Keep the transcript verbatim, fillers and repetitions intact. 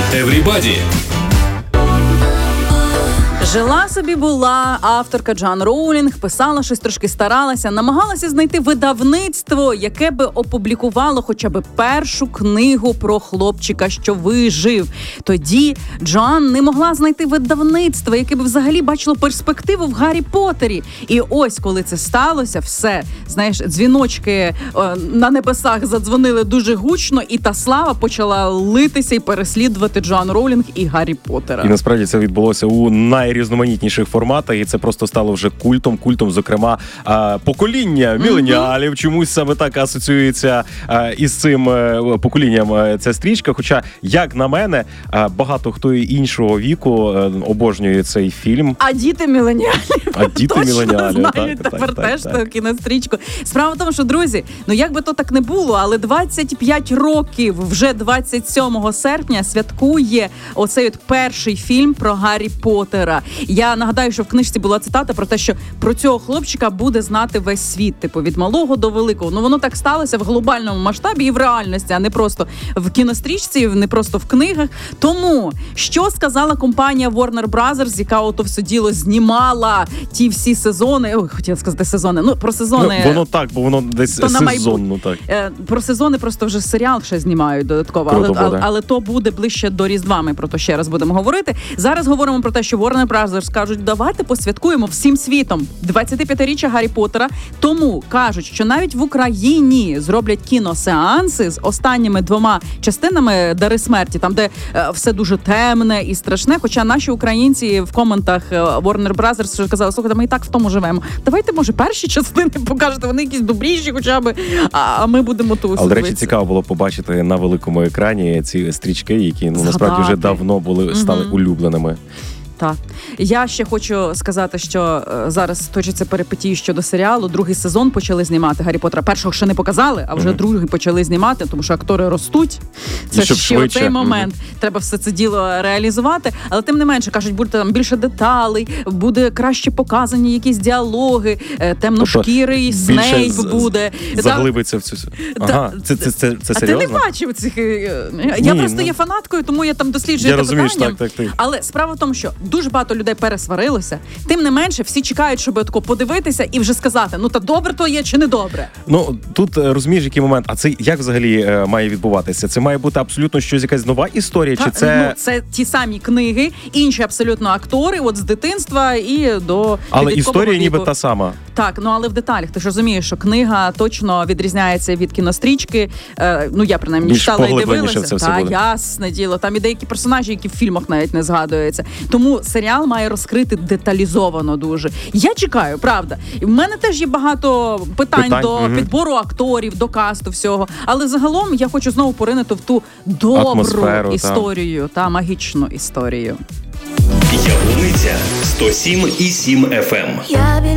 Everybody. Жила собі була авторка Джоан Роулінг, писала щось, трошки старалася, намагалася знайти видавництво, яке би опублікувало хоча б першу книгу про хлопчика, що вижив. Тоді Джоан не могла знайти видавництво, яке б взагалі бачило перспективу в Гаррі Поттері. І ось, коли це сталося, все, знаєш, дзвіночки о, на небесах задзвонили дуже гучно, і та слава почала литися і переслідувати Джоан Роулінг і Гаррі Поттера. І насправді це відбулося у найрізноманітніших форматах, і це просто стало вже культом, культом, зокрема, покоління міленіалів. Mm-hmm. Чомусь саме так асоціюється із цим поколінням ця стрічка. Хоча, як на мене, багато хто іншого віку обожнює цей фільм. А діти міленіалів а діти міленіалів знають так, тепер так, теж так, так. кінострічку. Справа в тому, що, друзі, ну як би то так не було, але двадцять п'ять років, вже двадцять сьомого серпня святкує оцей от перший фільм про Гаррі Поттера. Я нагадаю, що в книжці була цитата про те, що про цього хлопчика буде знати весь світ, типу, від малого до великого. Ну, воно так сталося в глобальному масштабі і в реальності, а не просто в кінострічці, не просто в книгах. Тому, що сказала компанія Warner Brothers, яка ото все діло знімала ті всі сезони, ой, хотіла сказати сезони, ну, про сезони... Ну, воно так, бо воно десь сезонно, так. Про сезони просто вже серіал ще знімають додатково, але, але, але то буде ближче до Різдва, ми про то ще раз будемо говорити. Зараз говоримо про те, що Warner Brothers кажуть, давайте посвяткуємо всім світом двадцятип'ятиріччя Гаррі Поттера. Тому кажуть, що навіть в Україні зроблять кіносеанси з останніми двома частинами «Дари смерті», там, де е, все дуже темне і страшне. Хоча наші українці в коментах е, Warner Brothers вже казали, слухайте, ми і так в тому живемо. Давайте, може, перші частини покажете, вони якісь добріші хоча б, а, а ми будемо тут. Але, до речі, цікаво було побачити на великому екрані ці стрічки, які, ну, насправді вже давно були, стали mm-hmm. улюбленими. Так. Я ще хочу сказати, що е, зараз точаться перипетії щодо серіалу. Другий сезон почали знімати Гаррі Поттера. Першого ще не показали, а вже mm-hmm. другий почали знімати, тому що актори ростуть. Це ще швидше. Оцей момент. Mm-hmm. Треба все це діло реалізувати. Але тим не менше, кажуть, буде там більше деталей, буде краще показані якісь діалоги, е, темношкірий Снейп з- буде. Заглибиться в цю... Ага, це, це, це, це а серйозно? ти не бачив цих... Я Ні, просто ну... є фанаткою, тому я там досліджую те питання. Так, так, так. Але справа в тому, що дуже багато людей пересварилося. Тим не менше, всі чекають, щоб тако подивитися і вже сказати, ну та добре то є чи не добре. Ну, тут розумієш, який момент, а це як взагалі е, має відбуватися? Це має бути абсолютно щось, якась нова історія, та, чи це... Ну, це ті самі книги, інші абсолютно актори, от з дитинства і до... Але історія віку. ніби та сама. Так, ну але в деталях. Ти ж розумієш, що книга точно відрізняється від кінострічки. Е, ну, я принаймні більш читала і дивилася. Це та, ясне діло. Там і деякі персонажі, які в фільмах навіть не згадуються. Тому серіал має розкрити деталізовано дуже. Я чекаю, правда. І в мене теж є багато питань, питань до угу. підбору акторів, до касту всього. Але загалом я хочу знову поринути в ту добру атмосферу, історію та. та магічну історію. Яблуниця сто сім і сім еф ем.